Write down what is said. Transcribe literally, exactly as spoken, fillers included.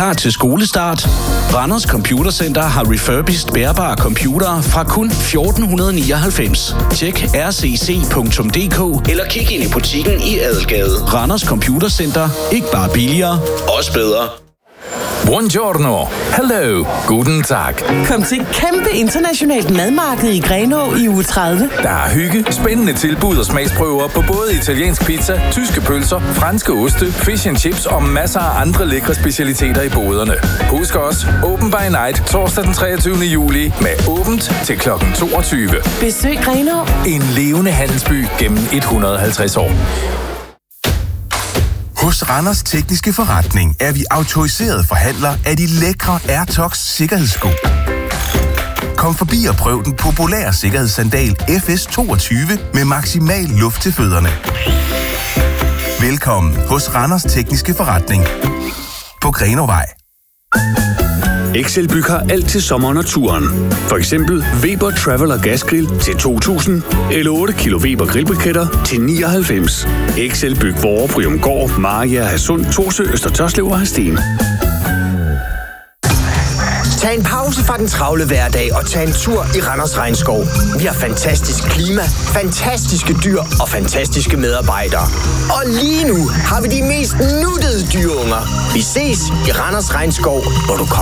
klar til skolestart? Randers Computercenter har refurbished bærbare computere fra kun fjorten nioghalvfems. Tjek r c c punktum d k eller kig ind i butikken i Adelgade. Randers Computercenter. Ikke bare billigere, også bedre. Buongiorno. Hello. Guten Tag. Kom til kæmpe internationalt madmarked i Grenaa i uge tredive. Der er hygge, spændende tilbud og smagsprøver på både italiensk pizza, tyske pølser, franske oste, fish and chips og masser af andre lækre specialiteter i boderne. Husk også, Open by Night torsdag den treogtyvende juli med åbent til klokken toogtyve. Besøg Grenaa. En levende handelsby gennem et hundrede og halvtreds år. Hos Randers Tekniske Forretning er vi autoriseret forhandler af de lækre Airtox sikkerhedssko. Kom forbi og prøv den populære sikkerhedssandal F S toogtyve med maksimal luft til fødderne. Velkommen hos Randers Tekniske Forretning på Grenåvej. Excelbyg har alt til sommeren og turen. For eksempel Weber Traveler Gasgrill til to tusind eller otte kilo Weber grillbriketter til nioghalvfems. Excelbyg Vorre, Bryumgård, Mariager, Hadsund, Torsø, Øster Tørslev og Hadsten. Tag en pause fra den travle hverdag og tag en tur i Randers Regnskov. Vi har fantastisk klima, fantastiske dyr og fantastiske medarbejdere. Og lige nu har vi de mest nuttede dyreunger. Vi ses i Randers Regnskov, hvor du kommer.